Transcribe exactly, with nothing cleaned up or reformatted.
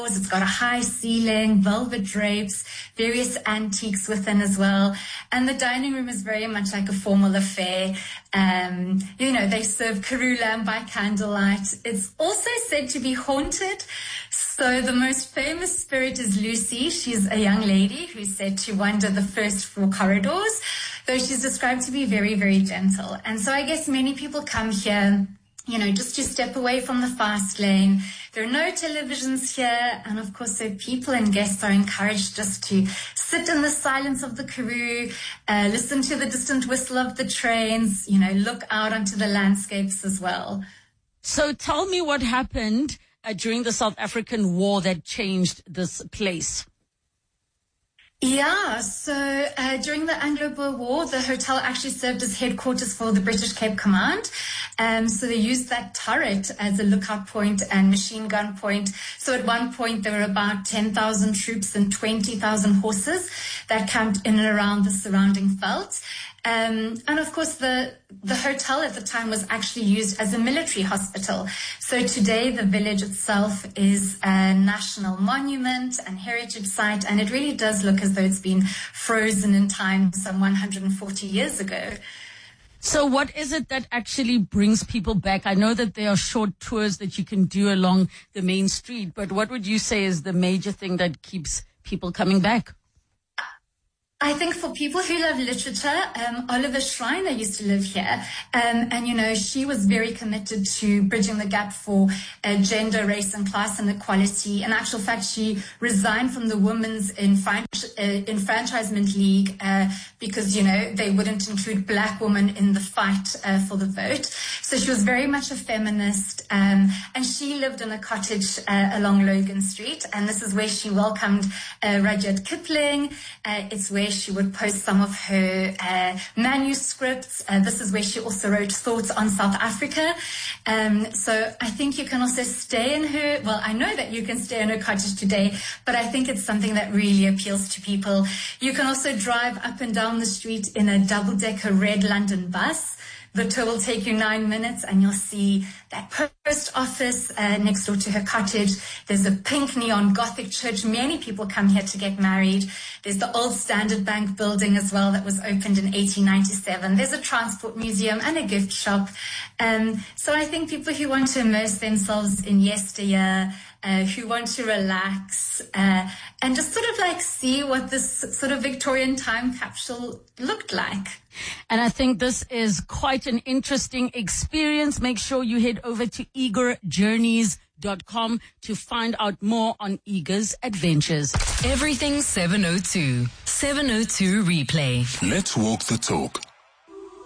It's got a high ceiling, velvet drapes, various antiques within as well. And the dining room is very much like a formal affair. Um, you know, they serve Karoo lamb by candlelight. It's also said to be haunted. So the most famous spirit is Lucy. She's a young lady who's said to wander the first four corridors, though she's described to be very, very gentle. And so I guess many people come here, you know, just to step away from the fast lane. There are no televisions here. And of course, so people and guests are encouraged just to sit in the silence of the Karoo, uh, listen to the distant whistle of the trains, you know, look out onto the landscapes as well. So tell me what happened uh, during the South African War that changed this place. Yeah, so uh, during the Anglo-Boer War, the hotel actually served as headquarters for the British Cape Command. Um, so they used that turret as a lookout point and machine gun point. So at one point, there were about ten thousand troops and twenty thousand horses that camped in and around the surrounding veldt. Um, and of course, the, the hotel at the time was actually used as a military hospital. So today, the village itself is a national monument and heritage site, and it really does look as though it's been frozen in time some one hundred forty years ago. So what is it that actually brings people back? I know that there are short tours that you can do along the main street, but what would you say is the major thing that keeps people coming back? I think for people who love literature, um, Oliver Schreiner used to live here. Um, and, you know, she was very committed to bridging the gap for uh, gender, race and class inequality. In actual fact, she resigned from the Women's Enfranch- uh, Enfranchisement League uh, because, you know, they wouldn't include black women in the fight uh, for the vote. So she was very much a feminist. Um, and she lived in a cottage uh, along Logan Street. And this is where she welcomed uh, Rudyard Kipling. Uh, it's where she would post some of her uh, manuscripts. Uh, this is where she also wrote thoughts on South Africa. Um, so I think you can also stay in her, well, I know that you can stay in her cottage today, but I think it's something that really appeals to people. You can also drive up and down the street in a double-decker red London bus. The tour will take you nine minutes and you'll see that post office uh, next door to her cottage. There's a pink neon Gothic church. Many people come here to get married. There's the old Standard Bank building as well that was opened in eighteen ninety-seven. There's a transport museum and a gift shop. Um, so I think people who want to immerse themselves in yesteryear, uh, who want to relax, uh, and just sort of like see what this sort of Victorian time capsule looked like. And I think this is quite an interesting experience. Make sure you head over to eager journeys dot com to find out more on Eager's adventures. Everything seven oh two. seven oh two replay. Let's walk the talk.